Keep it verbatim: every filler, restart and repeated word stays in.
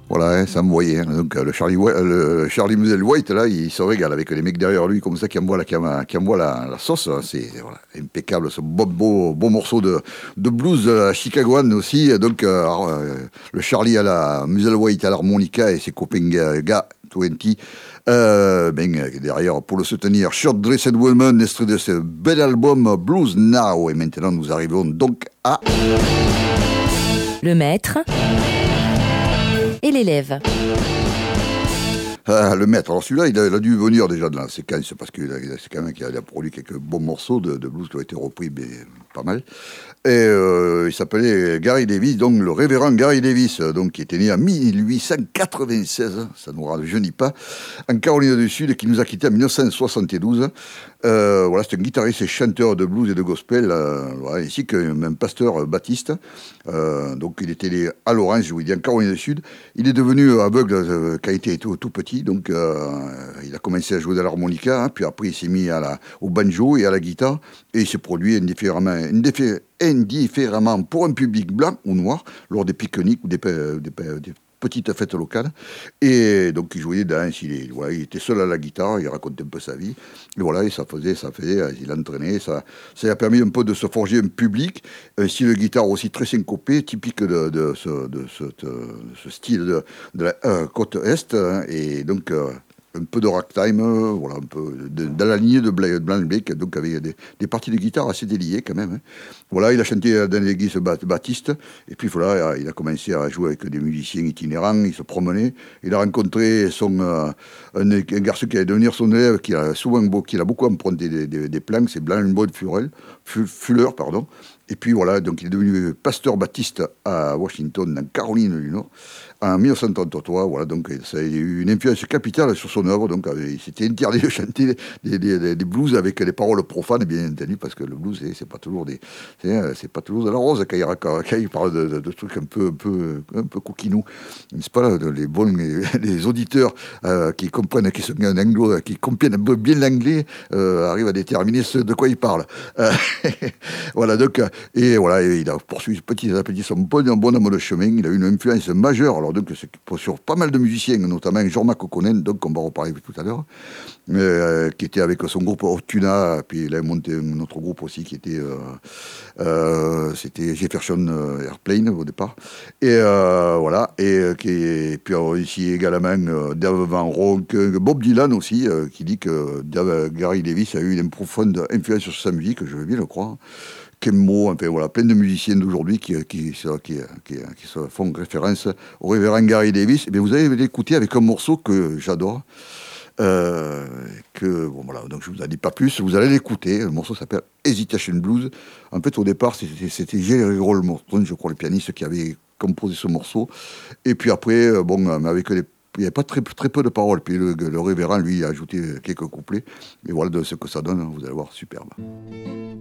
Voilà, hein, ça me voyait. Hein. Donc le Charlie, le Charlie Musselwhite, là, il se régale avec les mecs derrière lui, comme ça, qui envoient la, qui envoient, qui envoient la, la sauce. C'est voilà, impeccable, ce beau, beau, beau morceau de, de blues de la chicagoane aussi. Donc euh, le Charlie à la Musselwhite à l'harmonica et ses copains gars vingt. Euh, ben, derrière, pour le soutenir, Short Dressed Woman, extrait de ce bel album Blues Now. Et maintenant, nous arrivons donc à... Le maître et l'élève. Ah, le maître, alors celui-là, il a, il a dû venir déjà de la séquence, parce que c'est quand même qu'il a produit quelques bons morceaux de, de blues qui ont été repris, mais pas mal. Et euh, il s'appelait Gary Davis, donc le révérend Gary Davis, donc qui était né en dix-huit cent quatre-vingt-seize, ça ne nous rajeunit pas, en Caroline du Sud, et qui nous a quittés en dix-neuf cent soixante-douze. Euh, voilà, c'est un guitariste et chanteur de blues et de gospel, euh, voilà, ainsi qu'un pasteur baptiste. Euh, donc il était né à l'Orange, où il est en Caroline du Sud. Il est devenu aveugle euh, quand il était tout, tout petit, donc euh, il a commencé à jouer de l'harmonica, hein, puis après il s'est mis à la, au banjo et à la guitare, et il s'est produit indifféremment, indiffé, indifféremment pour un public blanc ou noir lors des pique-niques ou des, des, des petites fêtes locales. Et donc il jouait dans, il, voilà, il était seul à la guitare, il racontait un peu sa vie, et voilà, et ça faisait, ça faisait, il entraînait, ça, ça lui a permis un peu de se forger un public, un style de guitare aussi très syncopé, typique de, de, ce, de, ce, de ce style de, de la euh, côte Est, hein, et donc... Euh, un peu de ragtime, euh, voilà, un peu de, dans la lignée de Blanc Blake, donc avec des, des parties de guitare assez déliées quand même. Hein. Voilà, il a chanté dans l'église baptiste, et puis voilà, il a commencé à jouer avec des musiciens itinérants, il se promenait, il a rencontré son, euh, un, un garçon qui allait devenir son élève, qui a souvent qui a beaucoup emprunté des, des, des plans, c'est Blanc Furel, Fuller, pardon. Et puis voilà, donc il est devenu pasteur baptiste à Washington, en Caroline du Nord, en dix-neuf cent trente-trois. Voilà, donc ça a eu une influence capitale sur son œuvre. Donc c'était interdit de chanter des, des, des blues avec des paroles profanes, bien entendu, parce que le blues, c'est, c'est pas toujours des, c'est, c'est pas toujours de la rose quand il, quand il parle de, de, de trucs un peu, un peu, un peu coquinous. C'est pas là, les bons, les, les auditeurs euh, qui comprennent, qui sont en anglo, qui comprennent bien l'anglais, euh, arrivent à déterminer ce de quoi ils parlent. Euh, voilà, donc. Et voilà, il a poursuivi petit à petit son bon, bon amour de chemin. Il a eu une influence majeure, alors donc c'est sur pas mal de musiciens, notamment Jean-Marc O'Connell, donc on va reparler tout à l'heure, euh, qui était avec son groupe Otuna, puis il a monté un autre groupe aussi qui était, euh, euh, c'était Jefferson Airplane au départ. Et euh, voilà, et, qui, et puis alors, ici également euh, Dave Van Ronk, Bob Dylan aussi, euh, qui dit que Dave, Gary Davis a eu une profonde influence sur sa musique, je veux bien le croire. Kemmo, enfin voilà, plein de musiciens d'aujourd'hui qui, qui, qui, qui, qui se font référence au révérend Gary Davis. Et bien vous allez l'écouter avec un morceau que j'adore. Euh, que, bon voilà, donc je ne vous en dis pas plus, vous allez l'écouter. Le morceau s'appelle Hesitation Blues. En fait, au départ, c'était, c'était Jerry Roll Morton, je crois, le pianiste qui avait composé ce morceau. Et puis après, bon, avec les il n'y avait pas très, très peu de paroles. Puis le, le révérend, lui, a ajouté quelques couplets. Et voilà de ce que ça donne, vous allez voir, superbe.